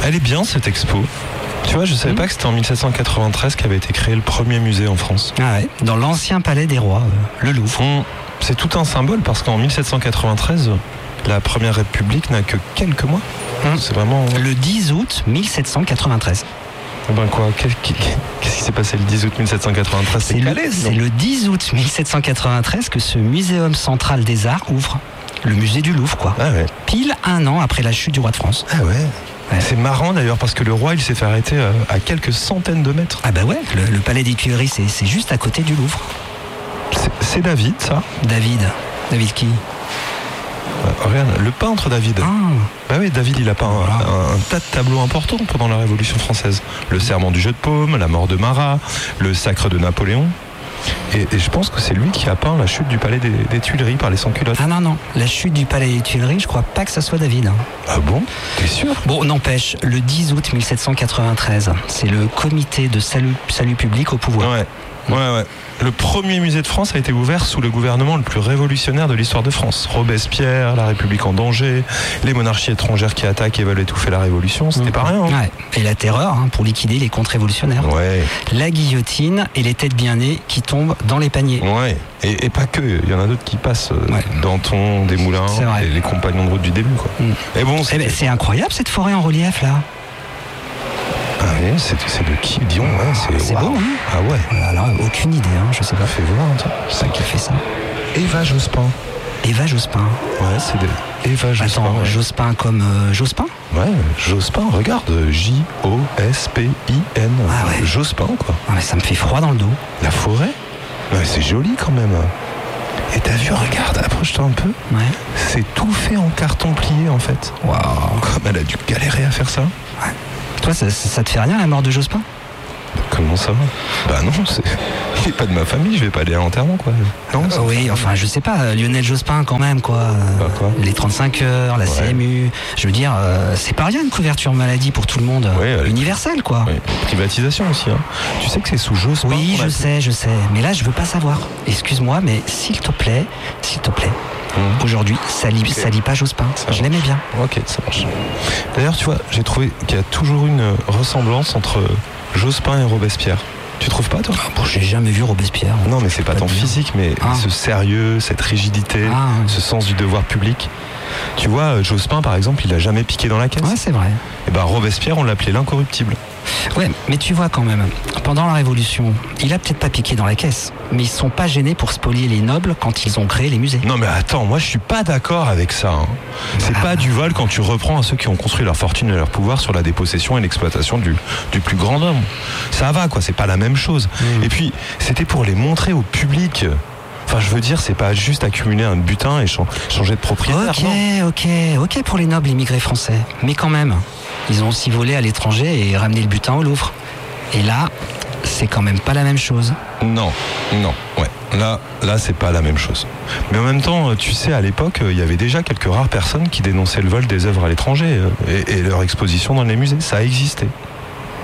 Elle est bien cette expo. Tu vois, je savais pas que c'était en 1793 qu'avait été créé le premier musée en France. Ah ouais, dans l'ancien palais des rois, le Louvre. C'est tout un symbole parce qu'en 1793, la Première République n'a que quelques mois. C'est vraiment... Le 10 août 1793. Ben quoi, qu'est-ce qui s'est passé le 10 août 1793? C'est le 10 août 1793 que ce Muséum central des arts ouvre. Le musée du Louvre, quoi. Ah ouais. Pile un an après la chute du roi de France. Ah ouais. C'est marrant d'ailleurs parce que le roi il s'est fait arrêter à quelques centaines de mètres. Ah bah ouais, le palais des Tuileries c'est juste à côté du Louvre. C'est David ça? David qui? Regarde, le peintre David. Bah oui, David il a peint un tas de tableaux importants pendant la Révolution française. Le serment du jeu de paume, la mort de Marat, le sacre de Napoléon. Et je pense que c'est lui qui a peint la chute du palais des Tuileries par les sans-culottes. Ah non, la chute du palais des Tuileries, je crois pas que ça soit David. Ah bon? T'es sûr? Bon, n'empêche, le 10 août 1793, c'est le comité de salut public au pouvoir. Ouais. Le premier musée de France a été ouvert sous le gouvernement le plus révolutionnaire de l'histoire de France. Robespierre, la République en danger, les monarchies étrangères qui attaquent et veulent étouffer la Révolution, c'était pas rien. Ouais. Et la terreur pour liquider les contre-révolutionnaires. Ouais. La guillotine et les têtes bien nées qui tombent dans les paniers. Ouais. Et pas que, il y en a d'autres qui passent. Danton, Desmoulins, les compagnons de route du début. Quoi. Et bon, c'est incroyable cette forêt en relief là. Ah oui, c'est de qui? Dion, c'est beau, hein? Ah ouais. Alors, aucune idée, je sais pas. Fais voir, C'est qui a fait ça? Eva Jospin. Eva Jospin. Ouais, c'est Eva Jospin. Attends, Jospin comme Jospin? Ouais, Jospin, regarde, Jospin. Ah ouais. Jospin, quoi. Ah mais ça me fait froid dans le dos. La forêt? Ouais, c'est joli quand même. Et t'as vu, regarde, approche-toi un peu. Ouais. C'est tout fait en carton plié, en fait. Waouh. Comme elle a dû galérer à faire ça. Ouais. Toi, ça te fait rien la mort de Jospin? Comment ça? Bah non, il n'est pas de ma famille, je vais pas aller à l'enterrement, quoi. Non, oui, enfin, je sais pas, Lionel Jospin quand même, quoi. Quoi les 35 heures, la CMU. Je veux dire, c'est pas rien une couverture maladie pour tout le monde. Universelle, quoi. Oui. Privatisation aussi, hein. Tu sais que c'est sous Jospin. Oui, je sais. Mais là, je veux pas savoir. Excuse-moi, mais s'il te plaît. Aujourd'hui, ça lit pas Jospin. Je l'aimais bien. Ok, ça marche. D'ailleurs, tu vois, j'ai trouvé qu'il y a toujours une ressemblance entre Jospin et Robespierre. Tu trouves pas, toi? J'ai jamais vu Robespierre. Non, mais c'est pas ton physique, mais ce sérieux, cette rigidité, ce sens du devoir public. Tu vois, Jospin, par exemple, il a jamais piqué dans la caisse. Ouais, c'est vrai. Et ben Robespierre, on l'appelait l'incorruptible. Ouais, mais tu vois quand même, pendant la Révolution, il a peut-être pas piqué dans la caisse, mais ils sont pas gênés pour spolier les nobles quand ils ont créé les musées. Non mais attends, moi je suis pas d'accord avec ça. C'est pas du vol quand tu reprends à ceux qui ont construit leur fortune et leur pouvoir sur la dépossession et l'exploitation du plus grand homme. Ça va quoi, c'est pas la même chose. Et puis, c'était pour les montrer au public. Enfin, je veux dire, c'est pas juste accumuler un butin et changer de propriétaire. Ok pour les nobles immigrés français. Mais quand même, ils ont aussi volé à l'étranger et ramené le butin au Louvre. Et là, c'est quand même pas la même chose. Non, ouais. Là, c'est pas la même chose. Mais en même temps, tu sais, à l'époque, il y avait déjà quelques rares personnes qui dénonçaient le vol des œuvres à l'étranger et leur exposition dans les musées. Ça existait.